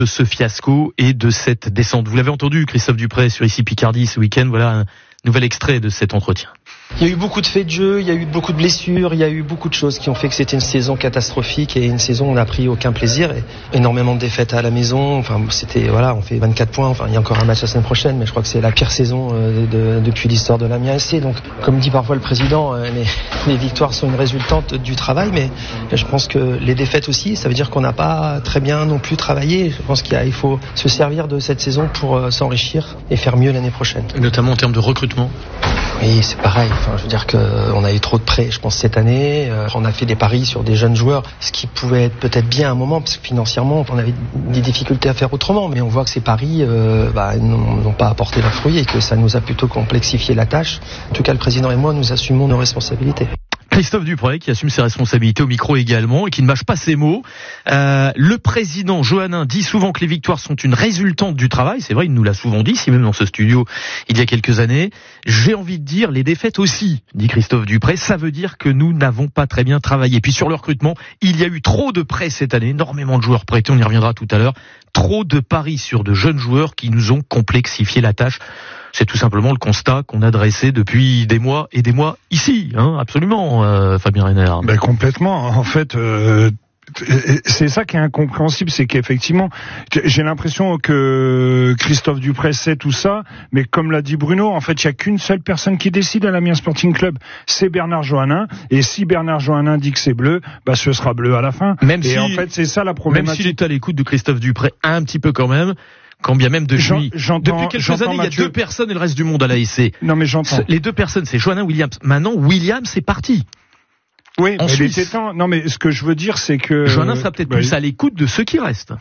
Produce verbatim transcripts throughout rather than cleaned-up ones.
de ce fiasco et de cette descente. Vous l'avez entendu, Christophe Dupré, sur Ici Picardie ce week-end. Voilà un nouvel extrait de cet entretien. Il y a eu beaucoup de faits de jeu, il y a eu beaucoup de blessures, il y a eu beaucoup de choses qui ont fait que c'était une saison catastrophique et une saison où on n'a pris aucun plaisir. Et énormément de défaites à la maison. Enfin, c'était voilà, on fait vingt-quatre points. Enfin, il y a encore un match la semaine prochaine, mais je crois que c'est la pire saison euh, de, depuis l'histoire de l'Amiens S C. Donc, comme dit parfois le président, euh, les, les victoires sont une résultante du travail, mais je pense que les défaites aussi, ça veut dire qu'on n'a pas très bien non plus travaillé. Je pense qu'il y a, il faut se servir de cette saison pour euh, s'enrichir et faire mieux l'année prochaine. Et notamment en termes de recrutement. Oui, c'est pareil. Enfin, je veux dire qu'on a eu trop de prêts, je pense, cette année. Euh, on a fait des paris sur des jeunes joueurs, ce qui pouvait être peut-être bien à un moment, parce que financièrement, on avait des difficultés à faire autrement. Mais on voit que ces paris euh, bah, n'ont pas apporté leurs fruits et que ça nous a plutôt complexifié la tâche. En tout cas, le président et moi, nous assumons nos responsabilités. Christophe Dupré qui assume ses responsabilités au micro également et qui ne mâche pas ses mots. Euh, le président Johannin dit souvent que les victoires sont une résultante du travail. C'est vrai, il nous l'a souvent dit, si même dans ce studio il y a quelques années. J'ai envie de dire les défaites aussi, dit Christophe Dupré. Ça veut dire que nous n'avons pas très bien travaillé. Puis sur le recrutement, il y a eu trop de prêts cette année, énormément de joueurs prêtés, on y reviendra tout à l'heure. Trop de paris sur de jeunes joueurs qui nous ont complexifié la tâche. C'est tout simplement le constat qu'on a dressé depuis des mois et des mois ici, hein, absolument, euh, Fabien Reiner. Ben complètement. En fait, euh, c'est ça qui est incompréhensible, c'est qu'effectivement, j'ai l'impression que Christophe Dupré sait tout ça, mais comme l'a dit Bruno, en fait, il y a qu'une seule personne qui décide à l'Amiens Sporting Club, c'est Bernard Johannin. Et si Bernard Johannin dit que c'est bleu, bah ce sera bleu à la fin. Même et si, en fait, c'est ça la problématique. Même s'il est à l'écoute de Christophe Dupré, un petit peu quand même. Quand bien même depuis, depuis quelques années, il y a deux personnes et le reste du monde à l'A S C. Non mais j'entends. Les deux personnes, c'est Johannin Williams. Maintenant, Williams est parti. Oui, en mais Suisse. il était temps. Non mais ce que je veux dire, c'est que Johannin sera peut-être bah, plus à l'écoute de ceux qui restent.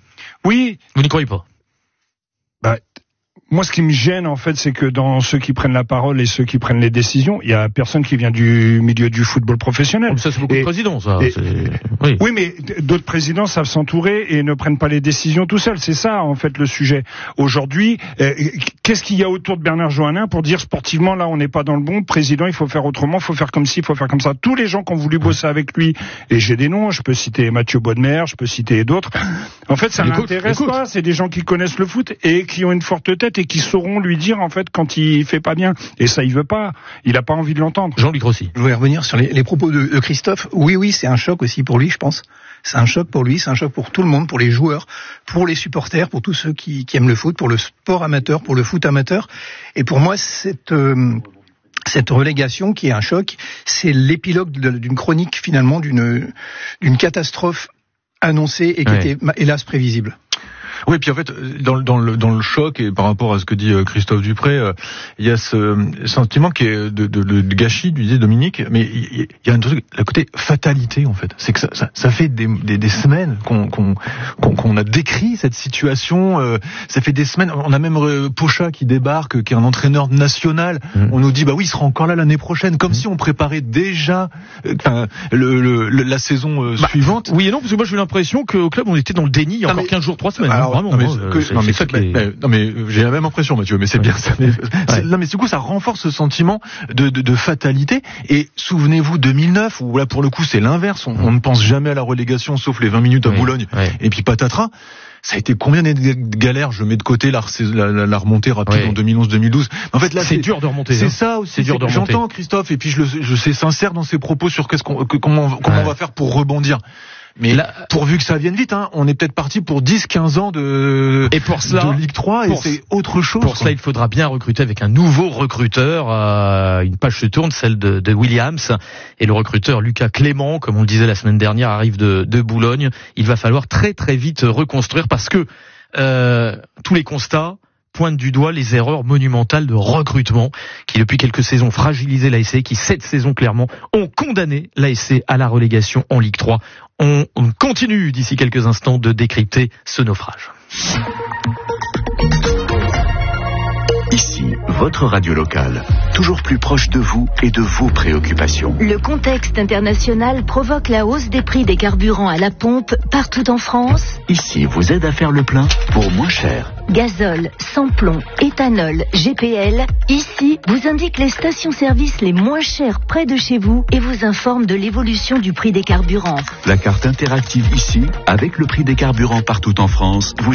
Oui. Vous n'y croyez pas? Bah, moi, ce qui me gêne, en fait, c'est que dans ceux qui prennent la parole et ceux qui prennent les décisions, il y a personne qui vient du milieu du football professionnel. Oh, ça, c'est beaucoup et, de présidents, ça. Et, oui. oui, mais d'autres présidents savent s'entourer et ne prennent pas les décisions tout seuls. C'est ça, en fait, le sujet. Aujourd'hui, euh, qu'est-ce qu'il y a autour de Bernard Johannin pour dire sportivement, là, on n'est pas dans le bon. Président, il faut faire autrement, il faut faire comme ci, il faut faire comme ça. Tous les gens qui ont voulu bosser avec lui, et j'ai des noms, je peux citer Mathieu Baudemer, je peux citer d'autres. En fait, ça n'intéresse pas. C'est des gens qui connaissent le foot et qui ont une forte tête et qui sauront lui dire en fait quand il fait pas bien, et ça il veut pas, il a pas envie de l'entendre. Jean-Luc Rossi. Je voulais revenir sur les, les propos de, de Christophe. Oui oui, c'est un choc aussi pour lui, je pense. C'est un choc pour lui, c'est un choc pour tout le monde, pour les joueurs, pour les supporters, pour tous ceux qui, qui aiment le foot, pour le sport amateur, pour le foot amateur. Et pour moi, cette euh, cette relégation qui est un choc, c'est l'épilogue d'une chronique finalement d'une d'une catastrophe annoncée et qui ouais. était hélas prévisible. Oui, puis en fait, dans, dans, le, dans le choc, et par rapport à ce que dit Christophe Dupré, euh, il y a ce sentiment qui est de, de, de gâchis, disait Dominique, mais il y a un truc, le côté fatalité, en fait. C'est que ça, ça, ça fait des, des, des semaines qu'on, qu'on, qu'on, qu'on a décrit cette situation, euh, ça fait des semaines, on a même euh, Pocha qui débarque, qui est un entraîneur national, mmh. on nous dit, bah oui, il sera encore là l'année prochaine, comme mmh. si on préparait déjà euh, le, le, le, la saison euh, bah, suivante. Oui et non, parce que moi j'ai eu l'impression qu'au club, on était dans le déni il y a encore quinze jours, trois semaines. Alors, Vraiment, non mais, euh, que, non, mais, ça, mais, mais, non mais j'ai la même impression, Mathieu, mais c'est ouais. bien ça. Mais, ouais. Non mais du coup ça renforce ce sentiment de, de, de fatalité. Et souvenez-vous deux mille neuf où là pour le coup c'est l'inverse, on, on ne pense jamais à la relégation sauf les vingt minutes à oui. Boulogne ouais. et puis patatras. Ça a été combien de galères, je mets de côté la, la, la remontée rapide ouais. en deux mille onze deux mille douze. En fait là c'est, c'est dur de remonter. C'est hein. ça aussi. C'est dur de remonter. J'entends Christophe et puis je le je sais sincère dans ses propos sur qu'est-ce qu'on que, comment comment ouais. on va faire pour rebondir. Mais là, pourvu que ça vienne vite, hein, on est peut-être parti pour dix quinze ans de, et pour cela, de Ligue trois et c'est autre chose. Pour quoi. cela, il faudra bien recruter avec un nouveau recruteur. Euh, une page se tourne, celle de, de Williams. Et le recruteur Lucas Clément, comme on le disait la semaine dernière, arrive de, de Boulogne. Il va falloir très très vite reconstruire parce que euh, tous les constats pointe du doigt les erreurs monumentales de recrutement qui depuis quelques saisons fragilisaient l'A S C, qui cette saison clairement ont condamné l'A S C à la relégation en Ligue trois. On, on continue d'ici quelques instants de décrypter ce naufrage. Ici, votre radio locale, toujours plus proche de vous et de vos préoccupations. Le contexte international provoque la hausse des prix des carburants à la pompe partout en France. Ici vous aide à faire le plein pour moins cher. Gazole, sans-plomb, éthanol, G P L. Ici, vous indique les stations-service les moins chères près de chez vous et vous informe de l'évolution du prix des carburants. La carte interactive ici, avec le prix des carburants partout en France, vous